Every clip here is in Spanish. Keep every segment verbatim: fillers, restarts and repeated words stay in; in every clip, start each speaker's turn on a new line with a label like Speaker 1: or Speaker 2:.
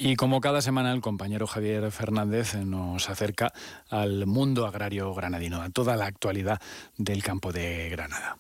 Speaker 1: Y como cada semana el compañero Javier Fernández nos acerca al mundo agrario granadino, a toda la actualidad del campo de Granada.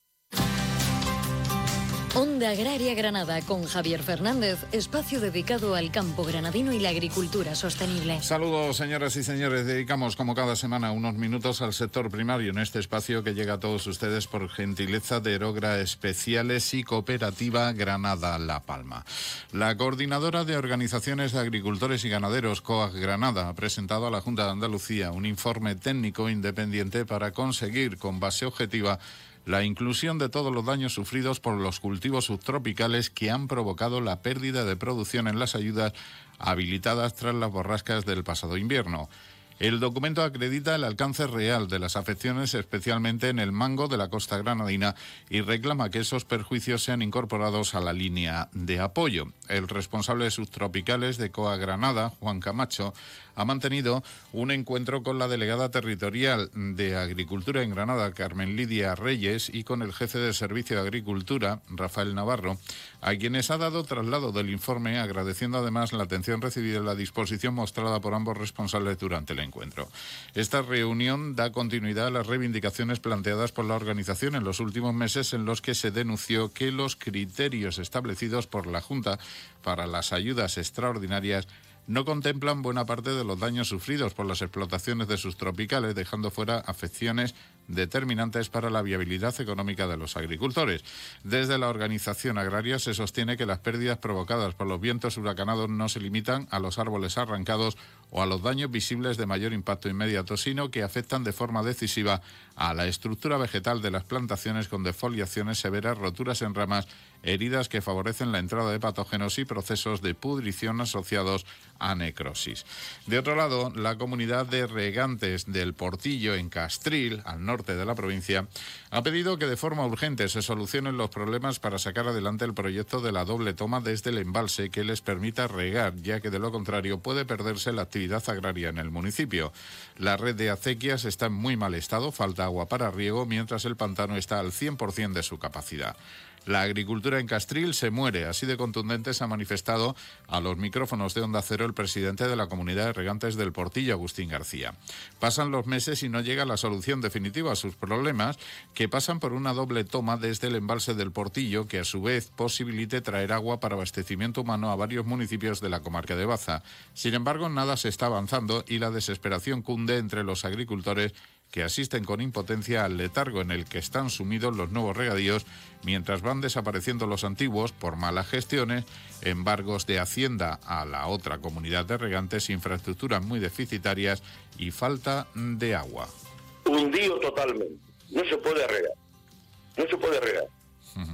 Speaker 2: Onda Agraria Granada con Javier Fernández, espacio dedicado al campo granadino y la agricultura sostenible.
Speaker 3: Saludos, señoras y señores. Dedicamos como cada semana unos minutos al sector primario en este espacio que llega a todos ustedes por gentileza de Erogra Especiales y Cooperativa Granada La Palma. La coordinadora de organizaciones de agricultores y ganaderos, COAG Granada, ha presentado a la Junta de Andalucía un informe técnico independiente para conseguir con base objetiva la inclusión de todos los daños sufridos por los cultivos subtropicales que han provocado la pérdida de producción en las ayudas habilitadas tras las borrascas del pasado invierno. El documento acredita el alcance real de las afecciones, especialmente en el mango de la costa granadina, y reclama que esos perjuicios sean incorporados a la línea de apoyo. El responsable de subtropicales de COAG Granada, Juan Camacho, ha mantenido un encuentro con la delegada territorial de Agricultura en Granada, Carmen Lidia Reyes, y con el jefe de Servicio de Agricultura, Rafael Navarro, a quienes ha dado traslado del informe, agradeciendo además la atención recibida y la disposición mostrada por ambos responsables durante el encuentro. Esta reunión da continuidad a las reivindicaciones planteadas por la organización en los últimos meses, en los que se denunció que los criterios establecidos por la Junta para las ayudas extraordinarias no contemplan buena parte de los daños sufridos por las explotaciones de subtropicales, dejando fuera afecciones determinantes para la viabilidad económica de los agricultores. Desde la organización agraria se sostiene que las pérdidas provocadas por los vientos huracanados no se limitan a los árboles arrancados o a los daños visibles de mayor impacto inmediato, sino que afectan de forma decisiva a la estructura vegetal de las plantaciones, con defoliaciones severas, roturas en ramas, heridas que favorecen la entrada de patógenos y procesos de pudrición asociados a necrosis. De otro lado, la comunidad de regantes del Portillo, en Castril, al norte de la provincia, ha pedido que de forma urgente se solucionen los problemas para sacar adelante el proyecto de la doble toma desde el embalse que les permita regar, ya que de lo contrario puede perderse la actividad agraria en el municipio. La red de acequias está en muy mal estado, falta agua para riego, mientras el pantano está al cien por ciento de su capacidad. La agricultura en Castril se muere, así de contundente se ha manifestado a los micrófonos de Onda Cero el presidente de la Comunidad de Regantes del Portillo, Agustín García. Pasan los meses y no llega la solución definitiva a sus problemas, que pasan por una doble toma desde el embalse del Portillo, que a su vez posibilite traer agua para abastecimiento humano a varios municipios de la comarca de Baza. Sin embargo, nada se está avanzando y la desesperación cunde entre los agricultores, que asisten con impotencia al letargo en el que están sumidos los nuevos regadíos, mientras van desapareciendo los antiguos por malas gestiones, embargos de Hacienda a la otra comunidad de regantes, infraestructuras muy deficitarias y falta de agua.
Speaker 4: Hundido totalmente. No se puede regar. No se puede regar. Uh-huh.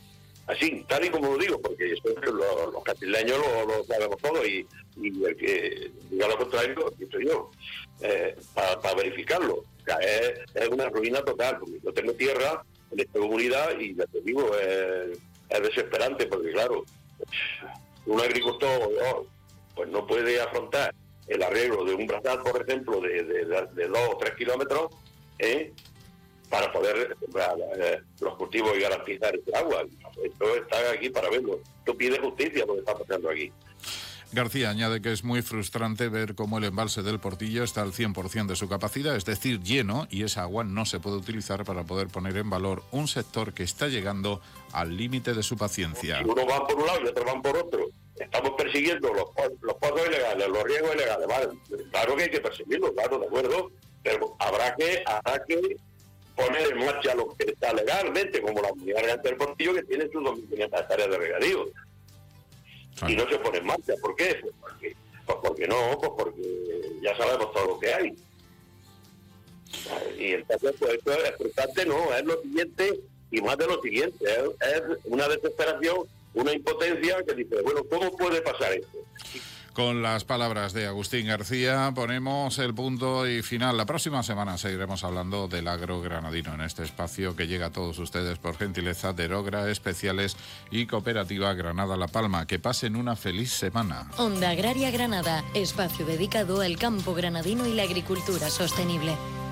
Speaker 4: Así, tal y como lo digo, porque eso, los, los castileños lo, lo sabemos todo, y, y el que diga lo contrario, aquí estoy yo, eh, para, para verificarlo. O sea, es, es una ruina total, porque yo tengo tierra en esta comunidad y ya te digo, es, es desesperante, porque claro, un agricultor oh, pues no puede afrontar el arreglo de un brazal, por ejemplo, de, de, de, de dos o tres kilómetros, ¿eh? para poder para, eh, los cultivos y garantizar el agua. Esto está aquí para verlo. Esto pide justicia lo que está pasando aquí.
Speaker 3: García añade que es muy frustrante ver cómo el embalse del Portillo está al cien por ciento de su capacidad, es decir, lleno, y esa agua no se puede utilizar para poder poner en valor un sector que está llegando al límite de su paciencia.
Speaker 4: Si uno va por un lado y otros van por otro, estamos persiguiendo los, los pozos ilegales, los riegos ilegales, ¿vale? Claro que hay que perseguirlos, claro, de acuerdo, pero habrá que, habrá que poner en marcha lo que está legalmente, como la comunidad regante del Portillo, que tiene sus dos mil quinientas hectáreas de regadío. Y no se pone en marcha. ¿Por qué? Pues porque, pues porque no, pues porque ya sabemos todo lo que hay. Y entonces, pues esto es frustrante, no, es lo siguiente, y más de lo siguiente, es, es una desesperación, una impotencia que dice, bueno, ¿cómo puede pasar esto?
Speaker 3: Con las palabras de Agustín García ponemos el punto y final. La próxima semana seguiremos hablando del agro granadino en este espacio que llega a todos ustedes por gentileza de Erogra Especiales y Cooperativa Granada La Palma. Que pasen una feliz semana.
Speaker 2: Onda Agraria Granada, espacio dedicado al campo granadino y la agricultura sostenible.